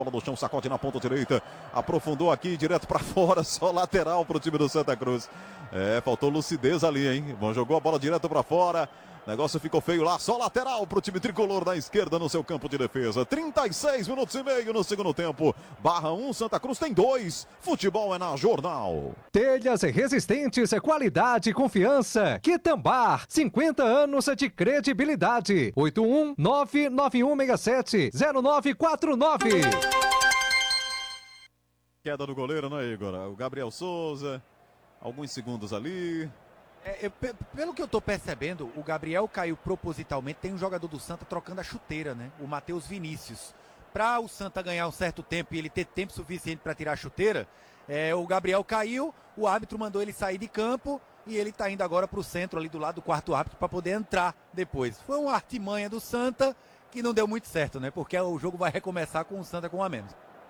Bola no chão, sacode na ponta direita, aprofundou aqui, direto para fora, só lateral para o time do Santa Cruz. Faltou lucidez ali, hein? Bom, jogou a bola direto para fora, negócio ficou feio lá, só lateral para o time tricolor na esquerda no seu campo de defesa. 36 minutos e meio no segundo tempo. Barra 1, Santa Cruz tem 2. Futebol é na Jornal. Telhas resistentes, qualidade e confiança. Quitambar, 50 anos de credibilidade. 81991670949. Queda do goleiro, né, Igor? O Gabriel Souza, alguns segundos ali. Pelo que eu tô percebendo, o Gabriel caiu propositalmente. Tem um jogador do Santa trocando a chuteira, né? O Matheus Vinícius. Para o Santa ganhar um certo tempo e ele ter tempo suficiente para tirar a chuteira, o Gabriel caiu, o árbitro mandou ele sair de campo e ele tá indo agora pro centro ali do lado do quarto árbitro para poder entrar depois. Foi uma artimanha do Santa que não deu muito certo, né? Porque o jogo vai recomeçar com o Santa com um a menos.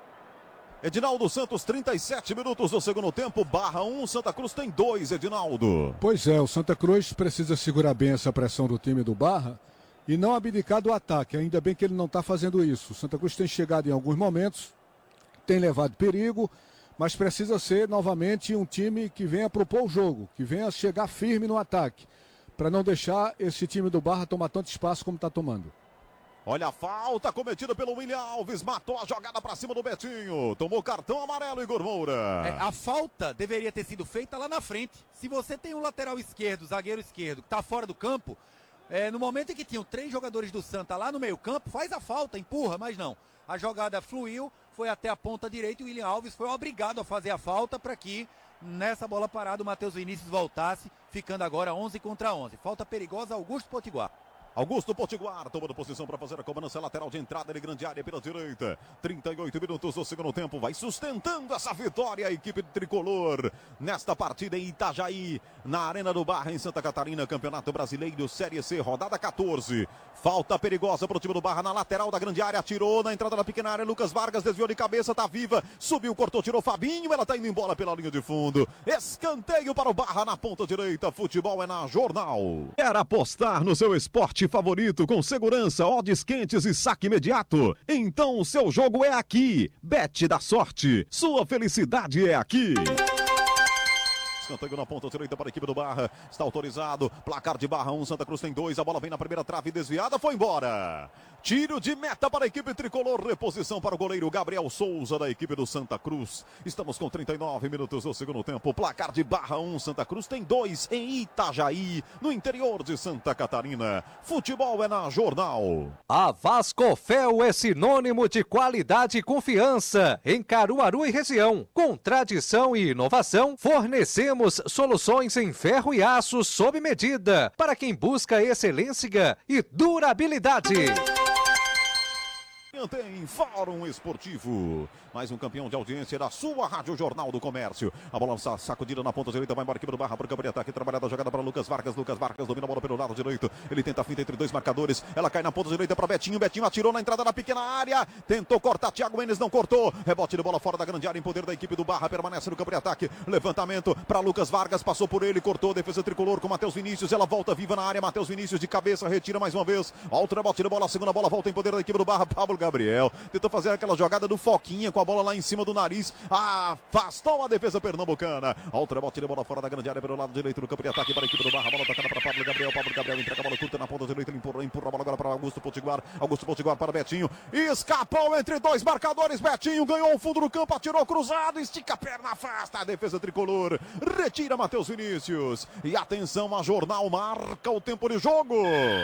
Edinaldo Santos, 37 minutos do segundo tempo, barra 1, Santa Cruz tem 2, Edinaldo. Pois é, o Santa Cruz precisa segurar bem essa pressão do time do Barra e não abdicar do ataque, ainda bem que ele não está fazendo isso. O Santa Cruz tem chegado em alguns momentos, tem levado perigo, mas precisa ser novamente um time que venha propor o jogo, que venha chegar firme no ataque, para não deixar esse time do Barra tomar tanto espaço como está tomando. Olha a falta cometida pelo William Alves, matou a jogada para cima do Betinho, tomou cartão amarelo, Igor Moura. A falta deveria ter sido feita lá na frente. Se você tem um lateral esquerdo, zagueiro esquerdo, que está fora do campo, no momento em que tinham 3 jogadores do Santa lá no meio campo, faz a falta, empurra, mas não. A jogada fluiu, foi até a ponta direita e o William Alves foi obrigado a fazer a falta para que nessa bola parada o Matheus Vinícius voltasse, ficando agora 11 contra 11. Falta perigosa, Augusto Potiguar. Augusto Potiguar tomando posição para fazer a cobrança lateral de entrada de grande área pela direita. 38 minutos do segundo tempo. Vai sustentando essa vitória a equipe tricolor nesta partida em Itajaí, na Arena do Barra, em Santa Catarina. Campeonato Brasileiro Série C, rodada 14. Falta perigosa para o time do Barra na lateral da grande área. Atirou na entrada da pequena área. Lucas Vargas desviou de cabeça, tá viva. Subiu, cortou, tirou Fabinho. Ela tá indo embora pela linha de fundo. Escanteio para o Barra na ponta direita. Futebol é na Jornal. Quer apostar no seu esporte favorito com segurança, odds quentes e saque imediato? Então o seu jogo é aqui. Bet da sorte. Sua felicidade é aqui. Escanteio na ponta direita para a equipe do Barra. Está autorizado. Placar de Barra 1, Santa Cruz tem 2. A bola vem na primeira trave desviada. Foi embora. Tiro de meta para a equipe tricolor. Reposição para o goleiro Gabriel Souza da equipe do Santa Cruz. Estamos com 39 minutos do segundo tempo. Placar de Barra 1, Santa Cruz tem 2 em Itajaí, no interior de Santa Catarina. Futebol é na Jornal. A Vascofel é sinônimo de qualidade e confiança em Caruaru e região. Com tradição e inovação, fornecemos soluções em ferro e aço sob medida para quem busca excelência e durabilidade. Tem Fórum Esportivo, mais um campeão de audiência da sua Rádio Jornal do Comércio. A bola sacudida na ponta direita, vai embora aqui do Barra para o campo de ataque, trabalhada a jogada para Lucas Vargas. Lucas Vargas domina a bola pelo lado direito, ele tenta a finta entre 2 marcadores, ela cai na ponta direita para Betinho. Betinho atirou na entrada da pequena área, tentou cortar, Thiago Mendes não cortou, rebote de bola fora da grande área em poder da equipe do Barra, permanece no campo de ataque, levantamento para Lucas Vargas, passou por ele, cortou, defesa tricolor com Matheus Vinícius, ela volta viva na área, Matheus Vinícius de cabeça, retira mais uma vez, alto rebote de bola, a segunda bola volta em poder da equipe do Barra, Pablo Gabriel tentou fazer aquela jogada do Foquinha com a bola lá em cima do nariz, afastou a defesa pernambucana, alto rebote de bola fora da grande área pelo lado direito do campo de ataque para a equipe do Barra, a bola tocada para Pablo Gabriel entrega a bola curta na ponta direita, ele empurra a bola agora para Augusto Potiguar para Betinho, escapou entre 2 marcadores, Betinho ganhou o fundo do campo, atirou cruzado, estica a perna, afasta a defesa tricolor, retira Matheus Vinícius, e atenção, a Jornal marca o tempo de jogo.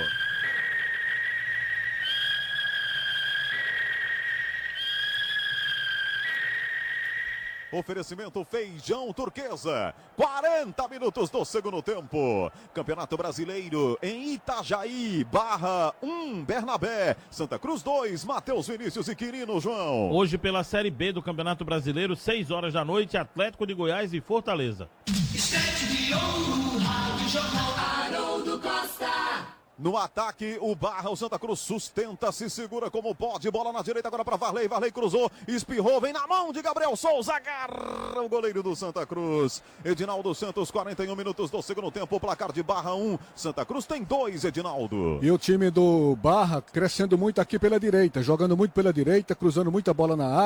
Oferecimento Feijão Turquesa, 40 minutos do segundo tempo. Campeonato Brasileiro em Itajaí, Barra 1, Bernabé, Santa Cruz 2, Matheus Vinícius e Quirino, João. Hoje pela Série B do Campeonato Brasileiro, 6 horas da noite, Atlético de Goiás e Fortaleza. Estete de ouro, Rádio Jornal Haroldo Costa. No ataque, o Barra, o Santa Cruz sustenta, se segura como pode. Bola na direita agora para Varley. Varley cruzou, espirrou, vem na mão de Gabriel Souza. Agarra o goleiro do Santa Cruz. Edinaldo Santos, 41 minutos do segundo tempo. Placar de Barra 1. Santa Cruz tem 2, Edinaldo. E o time do Barra crescendo muito aqui pela direita, jogando muito pela direita, cruzando muita bola na área.